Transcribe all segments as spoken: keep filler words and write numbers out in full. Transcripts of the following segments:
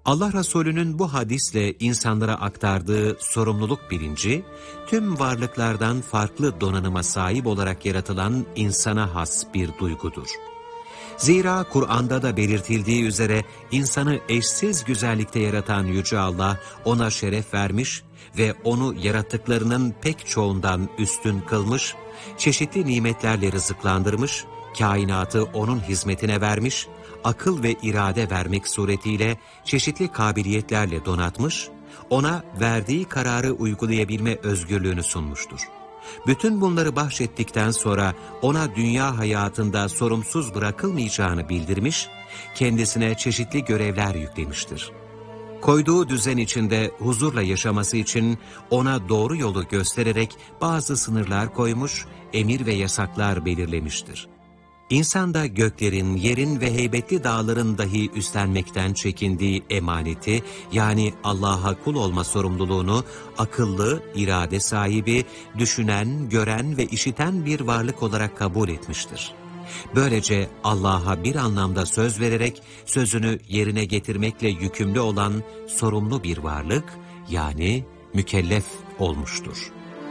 Allah Resulü'nün bu hadisle insanlara aktardığı sorumluluk bilinci, tüm varlıklardan farklı donanıma sahip olarak yaratılan insana has bir duygudur. Zira Kur'an'da da belirtildiği üzere insanı eşsiz güzellikte yaratan Yüce Allah ona şeref vermiş ve onu yarattıklarının pek çoğundan üstün kılmış, çeşitli nimetlerle rızıklandırmış, kainatı onun hizmetine vermiş, akıl ve irade vermek suretiyle çeşitli kabiliyetlerle donatmış, ona verdiği kararı uygulayabilme özgürlüğünü sunmuştur. Bütün bunları bahşettikten sonra ona dünya hayatında sorumsuz bırakılmayacağını bildirmiş, kendisine çeşitli görevler yüklemiştir. Koyduğu düzen içinde huzurla yaşaması için ona doğru yolu göstererek bazı sınırlar koymuş, emir ve yasaklar belirlemiştir. İnsan da göklerin, yerin ve heybetli dağların dahi üstlenmekten çekindiği emaneti, yani Allah'a kul olma sorumluluğunu akıllı, irade sahibi, düşünen, gören ve işiten bir varlık olarak kabul etmiştir. Böylece Allah'a bir anlamda söz vererek sözünü yerine getirmekle yükümlü olan sorumlu bir varlık, yani mükellef olmuştur.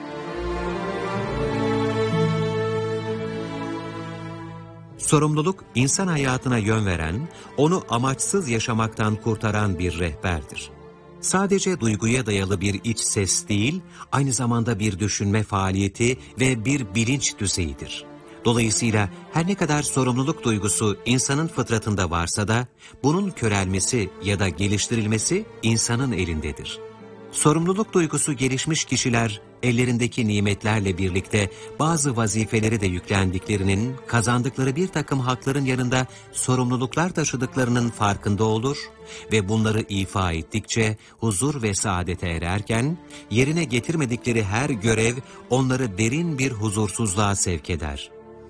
Sorumluluk, insan hayatına yön veren, onu amaçsız yaşamaktan kurtaran bir rehberdir. Sadece duyguya dayalı bir iç ses değil, aynı zamanda bir düşünme faaliyeti ve bir bilinç düzeyidir. Dolayısıyla her ne kadar sorumluluk duygusu insanın fıtratında varsa da, bunun körelmesi ya da geliştirilmesi insanın elindedir. Sorumluluk duygusu gelişmiş kişiler, ellerindeki nimetlerle birlikte bazı vazifeleri de yüklendiklerinin, kazandıkları bir takım hakların yanında sorumluluklar taşıdıklarının farkında olur ve bunları ifa ettikçe huzur ve saadete ererken, yerine getirmedikleri her görev onları derin bir huzursuzluğa sevk eder.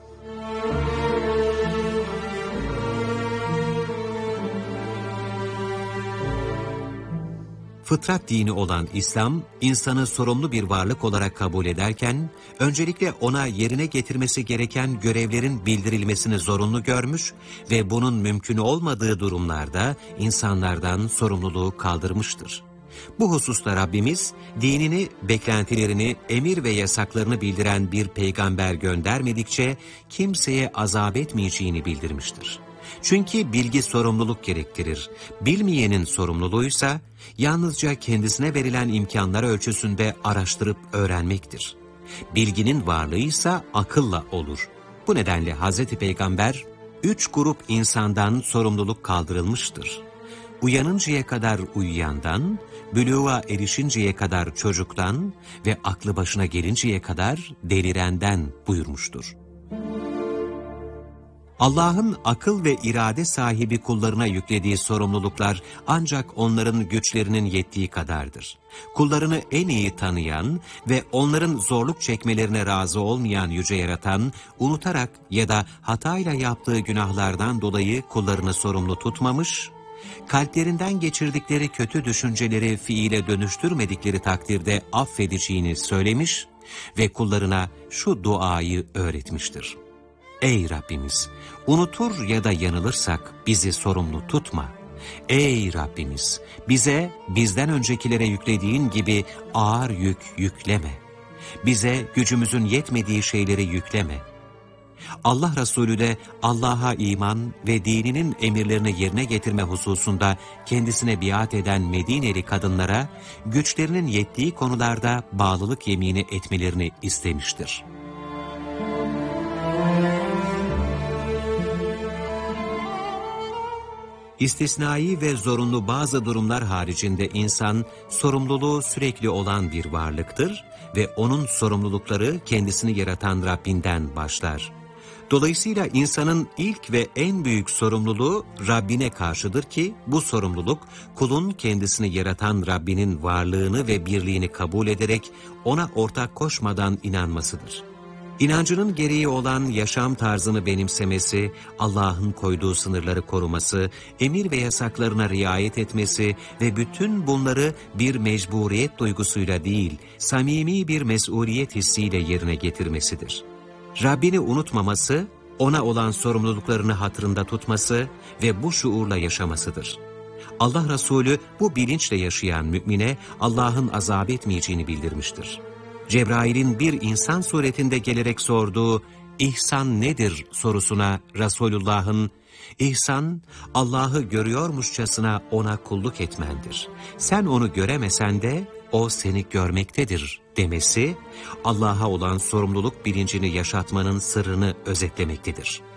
Fıtrat dini olan İslam, insanı sorumlu bir varlık olarak kabul ederken, öncelikle ona yerine getirmesi gereken görevlerin bildirilmesini zorunlu görmüş ve bunun mümkün olmadığı durumlarda insanlardan sorumluluğu kaldırmıştır. Bu hususta Rabbimiz, dinini, beklentilerini, emir ve yasaklarını bildiren bir peygamber göndermedikçe kimseye azap etmeyeceğini bildirmiştir. Çünkü bilgi sorumluluk gerektirir. Bilmeyenin sorumluluğuysa yalnızca kendisine verilen imkanlar ölçüsünde araştırıp öğrenmektir. Bilginin varlığıysa akılla olur. Bu nedenle Hazreti Peygamber, üç grup insandan sorumluluk kaldırılmıştır. Uyanıncaya kadar uyuyandan, bülûğa erişinceye kadar çocuktan ve aklı başına gelinceye kadar delirenden buyurmuştur. Allah'ın akıl ve irade sahibi kullarına yüklediği sorumluluklar ancak onların güçlerinin yettiği kadardır. Kullarını en iyi tanıyan ve onların zorluk çekmelerine razı olmayan Yüce Yaratan, unutarak ya da hatayla yaptığı günahlardan dolayı kullarını sorumlu tutmamış, kalplerinden geçirdikleri kötü düşünceleri fiile dönüştürmedikleri takdirde affedeceğini söylemiş ve kullarına şu duayı öğretmiştir. Ey Rabbimiz! Unutur ya da yanılırsak bizi sorumlu tutma. Ey Rabbimiz! Bize, bizden öncekilere yüklediğin gibi ağır yük yükleme. Bize gücümüzün yetmediği şeyleri yükleme. Allah Resulü de Allah'a iman ve dininin emirlerini yerine getirme hususunda kendisine biat eden Medineli kadınlara güçlerinin yettiği konularda bağlılık yemini etmelerini istemiştir. İstisnai ve zorunlu bazı durumlar haricinde insan sorumluluğu sürekli olan bir varlıktır ve onun sorumlulukları kendisini yaratan Rabbinden başlar. Dolayısıyla insanın ilk ve en büyük sorumluluğu Rabbine karşıdır ki bu sorumluluk kulun kendisini yaratan Rabbinin varlığını ve birliğini kabul ederek ona ortak koşmadan inanmasıdır. İnancının gereği olan yaşam tarzını benimsemesi, Allah'ın koyduğu sınırları koruması, emir ve yasaklarına riayet etmesi ve bütün bunları bir mecburiyet duygusuyla değil, samimi bir mesuliyet hissiyle yerine getirmesidir. Rabbini unutmaması, ona olan sorumluluklarını hatırında tutması ve bu şuurla yaşamasıdır. Allah Resulü bu bilinçle yaşayan mümine Allah'ın azap etmeyeceğini bildirmiştir. Cebrail'in bir insan suretinde gelerek sorduğu "İhsan nedir?" sorusuna Resulullah'ın "İhsan, Allah'ı görüyormuşçasına ona kulluk etmendir. Sen onu göremesen de o seni görmektedir" demesi, Allah'a olan sorumluluk bilincini yaşatmanın sırrını özetlemektedir.